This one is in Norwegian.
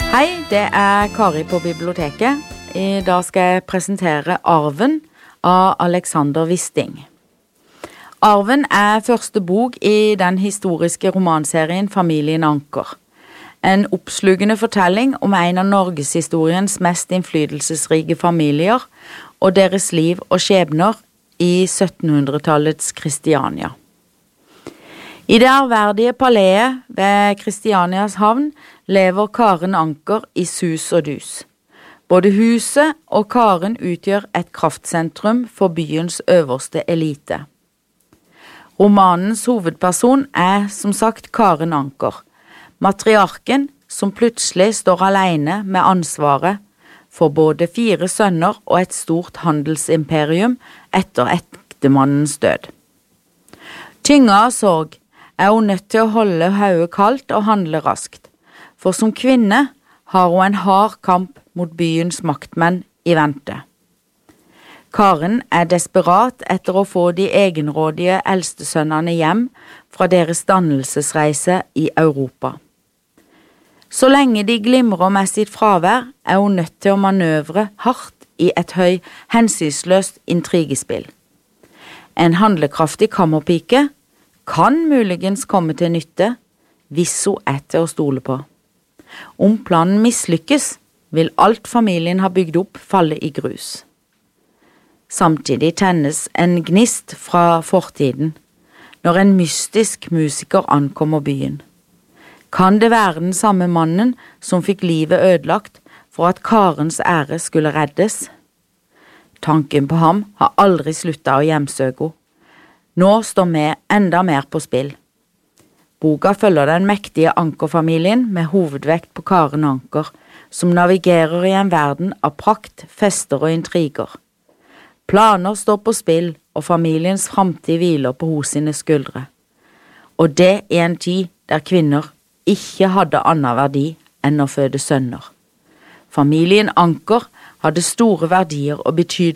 Hei, det Kari på biblioteket. I dag skal jeg presentere Arven av Alexander Wisting. Arven første bok i den historiske romanserien Familien Anker. En oppslugende fortelling om en av Norgeshistoriens mest innflytelsesrike familier og deres liv og skjebner i 1700-tallets Kristiania. I det ærverdige palæet ved Kristianias havn lever Karen Anker i sus og dus. Både huset og Karen utgjør et kraftsentrum for byens øverste elite. Romanens hovedperson som sagt Karen Anker, matriarken som plutselig står alene med ansvaret for både 4 sønner og et stort handelsimperium etter ektemannens død. Tynget av sorg hun nødt til å holde hodet kaldt og handle raskt, for som kvinne har hun en hard kamp mot byens maktmenn i vente. Karen desperat etter å få de egenrådige eldstesønnene hjem fra deres dannelsesreise i Europa. Så lenge de glimrer med sitt fravær, hun nødt til å manøvre hardt i et hensynsløst intrigespill. En handlekraftig kammerpike kan muligens komme til nytte hvis hun til å stole på. Om planen mislykkes, vil alt familien har bygd opp falle i grus. Samtidig tennes en gnist fra fortiden, når en mystisk musiker ankommer byen. Kan det være den samme mannen som fikk livet ødelagt for at Karens ære skulle reddes? Tanken på ham har aldri sluttet å hjemsøke henne. Nå står vi enda mer på spill. Boka følger den mektige Anker-familien med hovedvekt på Karen Anker, som navigerer i en verden av prakt, fester og intriger. Planer står på spill, og familiens framtid hviler på hos sine skuldre. Og det i en tid der kvinner ikke hadde annen verdi enn å føde sønner. Familien Anker hadde store verdier og betydelig